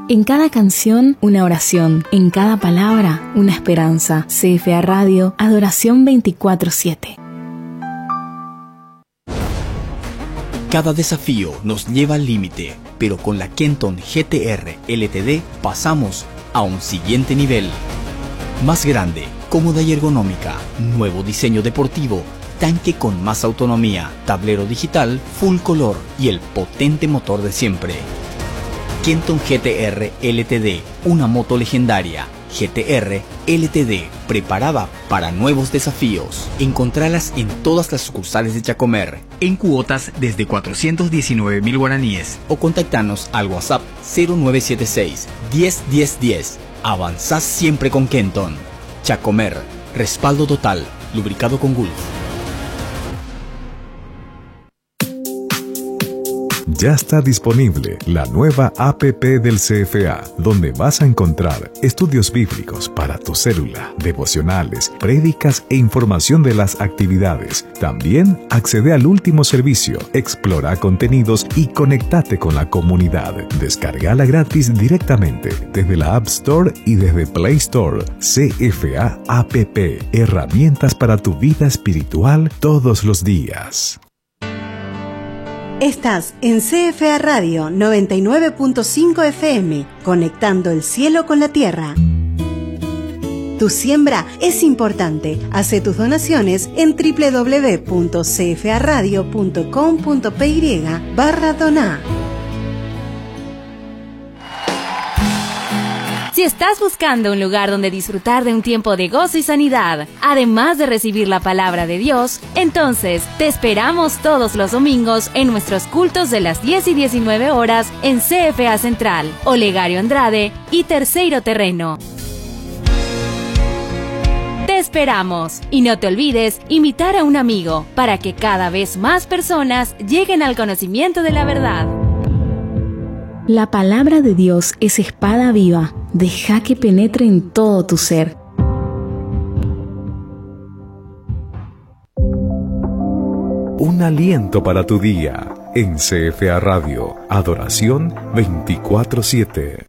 En cada canción, una oración. En cada palabra, una esperanza. CFA Radio, Adoración 24/7. Cada desafío nos lleva al límite, pero con la Kenton GTR LTD pasamos a un siguiente nivel. Más grande, cómoda y ergonómica, nuevo diseño deportivo, tanque con más autonomía, tablero digital, full color y el potente motor de siempre. Kenton GTR LTD, una moto legendaria. GTR LTD, preparada para nuevos desafíos. Encontralas en todas las sucursales de Chacomer, en cuotas desde 419.000 guaraníes. O contactanos al WhatsApp 0976 10 10 10. Avanzás siempre con Kenton. Chacomer, respaldo total, lubricado con Gulf. Ya está disponible la nueva APP del CFA, donde vas a encontrar estudios bíblicos para tu célula, devocionales, prédicas e información de las actividades. También accede al último servicio, explora contenidos y conéctate con la comunidad. Descárgala gratis directamente desde la App Store y desde Play Store. CFA APP, herramientas para tu vida espiritual todos los días. Estás en CFA Radio 99.5 FM, conectando el cielo con la tierra. Tu siembra es importante. Hace tus donaciones en www.cfaradio.com.py/donar. Si estás buscando un lugar donde disfrutar de un tiempo de gozo y sanidad, además de recibir la palabra de Dios, entonces te esperamos todos los domingos en nuestros cultos de las 10 y 19 horas en CFA Central, Olegario Andrade y Terceiro Terreno. Te esperamos y no te olvides invitar a un amigo para que cada vez más personas lleguen al conocimiento de la verdad. La palabra de Dios es espada viva. Deja que penetre en todo tu ser. Un aliento para tu día en CFA Radio, Adoración 24/7.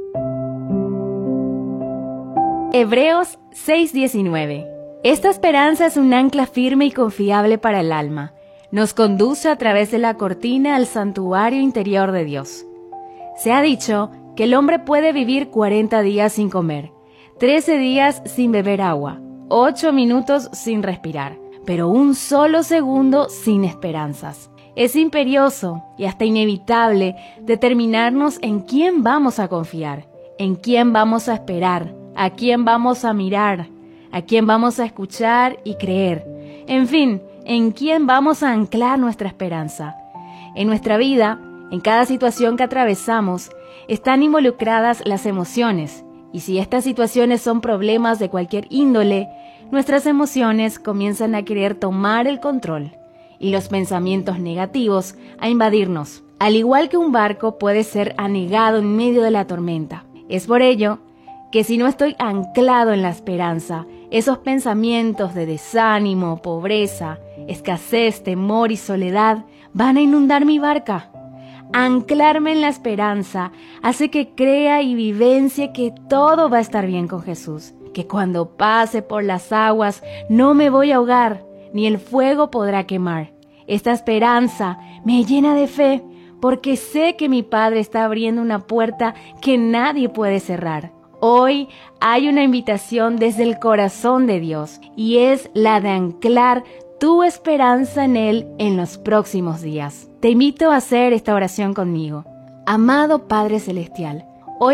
Hebreos 6:19. Esta esperanza es un ancla firme y confiable para el alma. Nos conduce a través de la cortina al santuario interior de Dios. Se ha dicho que el hombre puede vivir 40 días sin comer, 13 días sin beber agua, 8 minutos sin respirar, pero un solo segundo sin esperanzas. Es imperioso y hasta inevitable determinarnos en quién vamos a confiar, en quién vamos a esperar, a quién vamos a mirar, a quién vamos a escuchar y creer, en fin, en quién vamos a anclar nuestra esperanza. En nuestra vida, en cada situación que atravesamos, están involucradas las emociones, y si estas situaciones son problemas de cualquier índole, nuestras emociones comienzan a querer tomar el control, y los pensamientos negativos a invadirnos, al igual que un barco puede ser anegado en medio de la tormenta. Es por ello que si no estoy anclado en la esperanza, esos pensamientos de desánimo, pobreza, escasez, temor y soledad van a inundar mi barca. Anclarme en la esperanza hace que crea y vivencie que todo va a estar bien con Jesús, que cuando pase por las aguas no me voy a ahogar, ni el fuego podrá quemar. Esta esperanza me llena de fe, porque sé que mi Padre está abriendo una puerta que nadie puede cerrar. Hoy hay una invitación desde el corazón de Dios, y es la de anclar tu esperanza en Él en los próximos días. Te invito a hacer esta oración conmigo. Amado Padre Celestial,